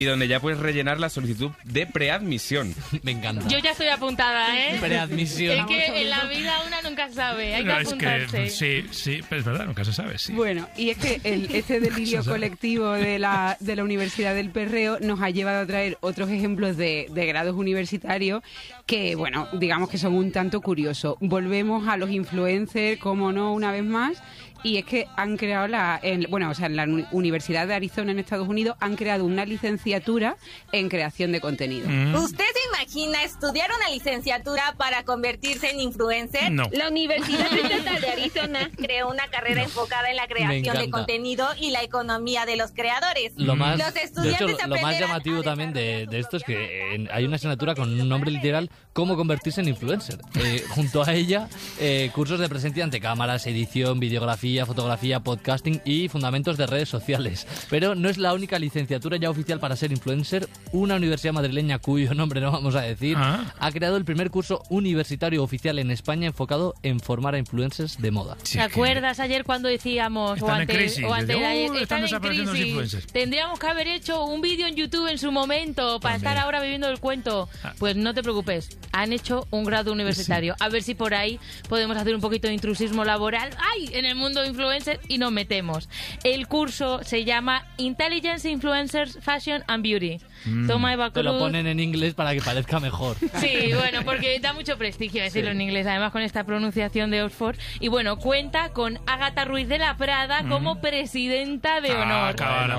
y donde ya puedes rellenar la solicitud de preadmisión. Me encanta. Yo ya estoy apuntada, ¿eh? Preadmisión. Es que en la vida una nunca sabe, hay que apuntarse. Es que, sí, pero es verdad, nunca se sabe, sí. Bueno, y es que este delirio colectivo de la Universidad del Perreo nos ha llevado a traer otros ejemplos de grados universitarios que, bueno, digamos que son un tanto curiosos. Volvemos a los influencers, como no, una vez más. Y es que han creado en la Universidad de Arizona en Estados Unidos han creado una licenciatura en creación de contenido. ¿Usted se imagina estudiar una licenciatura para convertirse en influencer? No. La Universidad Estatal de Arizona creó una carrera enfocada en la creación de contenido y la economía de los creadores. Lo más, Los estudiantes de hecho, lo más llamativo también de esto es que hay una asignatura con un nombre literal, cómo convertirse en influencer. Junto a ella, cursos de presencia ante cámaras, edición, videografía, fotografía, podcasting y fundamentos de redes sociales. Pero no es la única licenciatura ya oficial para ser influencer. Una universidad madrileña, cuyo nombre no vamos a decir, ha creado el primer curso universitario oficial en España enfocado en formar a influencers de moda. ¿Te acuerdas ayer cuando decíamos, están en crisis, están en crisis, tendríamos que haber hecho un vídeo en YouTube en su momento para estar ahora viviendo el cuento? Pues no te preocupes, han hecho un grado universitario. A ver si por ahí podemos hacer un poquito de intrusismo laboral en el mundo influencer y nos metemos. El curso se llama Intelligence Influencers Fashion and Beauty. Toma Eva Cruz. Te lo ponen en inglés para que parezca mejor. Sí, bueno, porque da mucho prestigio decirlo en inglés, además con esta pronunciación de Oxford. Y bueno, cuenta con Ágata Ruiz de la Prada como presidenta de honor.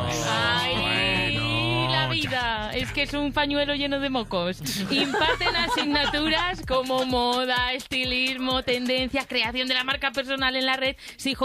La vida, es que es un pañuelo lleno de mocos. Imparten asignaturas como moda, estilismo, tendencias, creación de la marca personal en la red,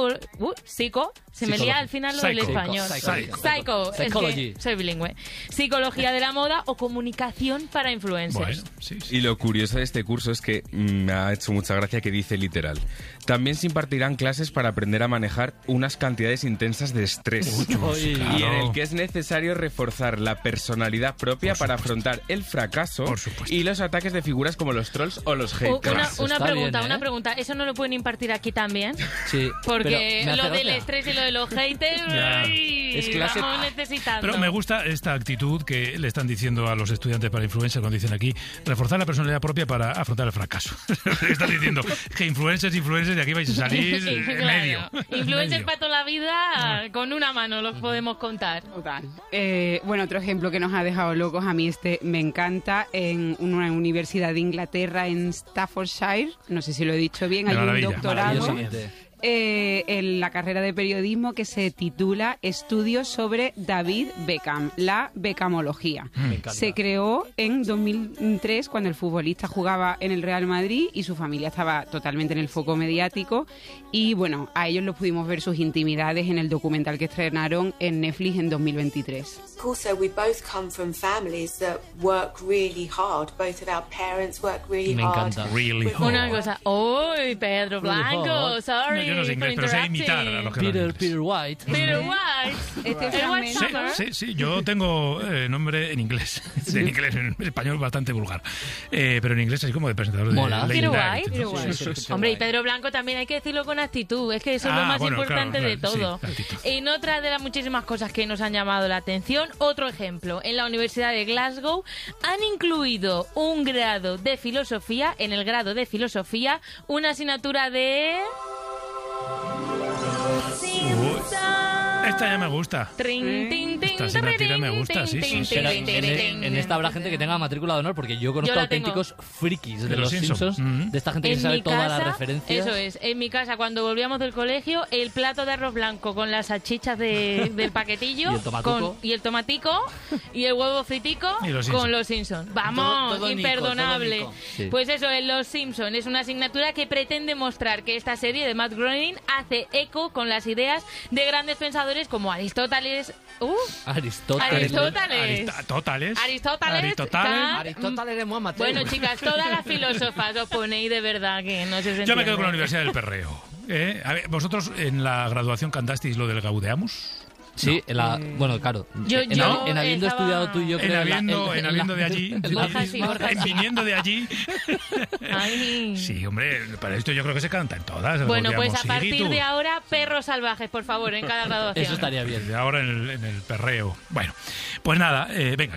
se me lía al final lo del español. Psychology. Es que soy bilingüe. Psicología de la moda o comunicación para influencers. Bueno, y lo curioso de este curso es que me ha hecho mucha gracia que dice literal: también se impartirán clases para aprender a manejar unas cantidades intensas de estrés y en el que es necesario reforzar la personalidad propia para afrontar el fracaso y los ataques de figuras como los trolls o los haters. Una pregunta, ¿eso no lo pueden impartir aquí también? Sí. Porque lo del estrés y lo de los haters es clase. Vamos necesitando. Pero me gusta esta actitud que le están diciendo a los estudiantes para influencers cuando dicen aquí, reforzar la personalidad propia para afrontar el fracaso. Están diciendo que influencers de aquí vais a salir medio. Influencers para toda la vida, con una mano los podemos contar. Total. Bueno, otro ejemplo que nos ha dejado locos, a mí me encanta, en una universidad de Inglaterra, en Staffordshire, no sé si lo he dicho bien, hay un doctorado en la carrera de periodismo que se titula Estudios sobre David Beckham, la Beckhamología. Se creó en 2003 cuando el futbolista jugaba en el Real Madrid y su familia estaba totalmente en el foco mediático, y bueno, a ellos los pudimos ver sus intimidades en el documental que estrenaron en Netflix en 2023. Also, we both come from families that work really hard. Both of our parents work really hard. Me encanta. Really hard. Una cosa, ¡uy, Pedro Blanco! Sorry. Yo no sé inglés, pero sé imitar a los que Peter White. Peter White. Sí, yo tengo nombre en inglés. En inglés, en español bastante vulgar. Pero en inglés así como de presentador de Peter White. White. Hombre, y Pedro Blanco también hay que decirlo con actitud. Es que eso es lo más importante de todo. En otra de las muchísimas cosas que nos han llamado la atención, otro ejemplo. En la Universidad de Glasgow han incluido un grado de filosofía, en el grado de filosofía, una asignatura de... Esta ya me gusta. Esta asignatura me gusta, sí. Pero en esta habrá gente que tenga matrícula de honor, porque yo conozco auténticos frikis de los Simpsons, de esta gente que sabe todas las referencias. Eso es, en mi casa cuando volvíamos del colegio, el plato de arroz blanco con las salchichas del paquetillo y el tomatico y el huevo fritico con los Simpsons. Vamos, todo imperdonable. Nico. Sí. Pues eso, en Los Simpsons es una asignatura que pretende mostrar que esta serie de Matt Groening hace eco con las ideas de grandes pensadores como Aristóteles. Aristóteles de Muhammad. Bueno, chicas, todas las filósofas os ponéis de verdad que no se entiende. Yo me quedo con la Universidad del Perreo. A ver, ¿vosotros en la graduación cantasteis lo del Gaudeamus? Sí, bueno, claro. En habiendo estudiado tú y yo, creo. En habiendo de allí. En viniendo de allí. Ay. Sí, hombre, para esto yo creo que se cantan todas. Bueno, pues a partir de ahora, perros salvajes, por favor, en cada graduación. Eso estaría bien. De ahora en el perreo. Bueno, pues nada, venga.